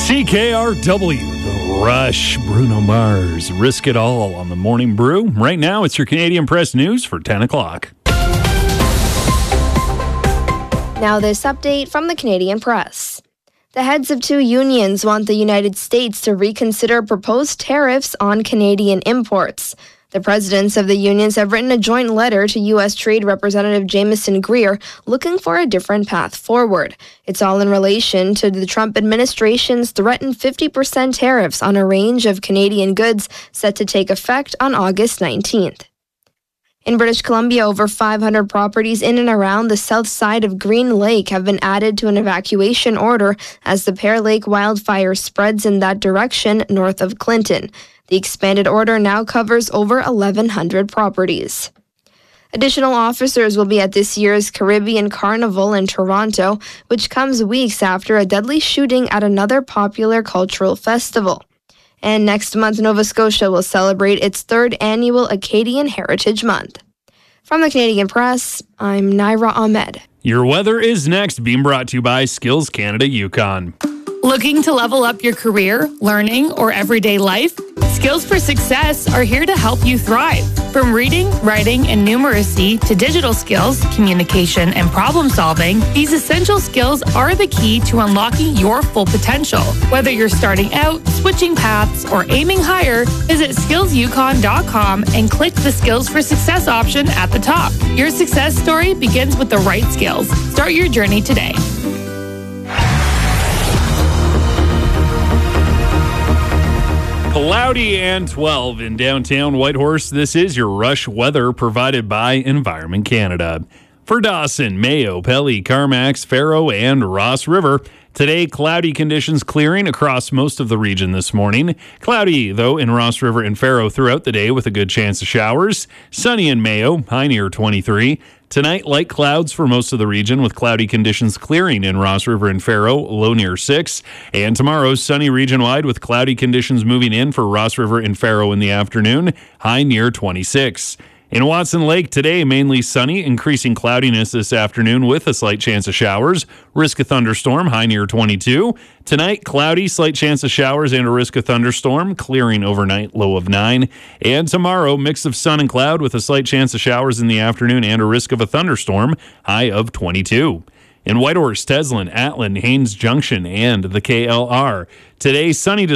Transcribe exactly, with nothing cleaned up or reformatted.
C K R W, The Rush, Bruno Mars, Risk It All on the Morning Brew. Right now, it's your Canadian Press News for ten o'clock. Now this update from the Canadian Press. The heads of two unions want the United States to reconsider proposed tariffs on Canadian imports. The presidents of the unions have written a joint letter to U S Trade Representative Jameson Greer looking for a different path forward. It's all in relation to the Trump administration's threatened fifty percent tariffs on a range of Canadian goods set to take effect on August nineteenth. In British Columbia, over five hundred properties in and around the south side of Green Lake have been added to an evacuation order as the Pear Lake wildfire spreads in that direction north of Clinton. The expanded order now covers over eleven hundred properties. Additional officers will be at this year's Caribbean Carnival in Toronto, which comes weeks after a deadly shooting at another popular cultural festival. And next month, Nova Scotia will celebrate its third annual Acadian Heritage Month. From the Canadian Press, I'm Naira Ahmed. Your weather is next, being brought to you by Skills Canada Yukon. Looking to level up your career, learning, or everyday life? Skills for Success are here to help you thrive. From reading, writing, and numeracy to digital skills, communication, and problem solving, these essential skills are the key to unlocking your full potential. Whether you're starting out, switching paths, or aiming higher, visit skills yukon dot com and click the Skills for Success option at the top. Your success story begins with the right skills. Start your journey today. Cloudy and twelve in downtown Whitehorse. This is your Rush weather provided by Environment Canada. For Dawson, Mayo, Pelly, Carmax, Faro, and Ross River, today cloudy conditions clearing across most of the region this morning. Cloudy, though, in Ross River and Faro throughout the day with a good chance of showers. Sunny in Mayo, high near twenty-three. Tonight, light clouds for most of the region with cloudy conditions clearing in Ross River and Faro, low near six. And tomorrow, sunny region-wide with cloudy conditions moving in for Ross River and Faro in the afternoon, high near twenty-six. In Watson Lake today, mainly sunny, increasing cloudiness this afternoon with a slight chance of showers. Risk of thunderstorm, high near twenty-two. Tonight, cloudy, slight chance of showers and a risk of thunderstorm, clearing overnight, low of nine. And tomorrow, mix of sun and cloud with a slight chance of showers in the afternoon and a risk of a thunderstorm, high of twenty-two. In Whitehorse, Teslin, Atlin, Haines Junction, and the K L R. Today, sunny to